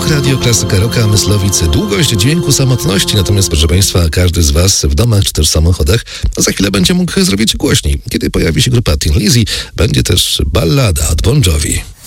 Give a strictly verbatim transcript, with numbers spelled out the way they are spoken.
Radio Klasyka Rocka, Myslowice. Długość dźwięku samotności, natomiast proszę Państwa, każdy z Was w domach czy też samochodach za chwilę będzie mógł zrobić głośniej. Kiedy pojawi się grupa Thin Lizzy, będzie też ballada od Bon Jovi.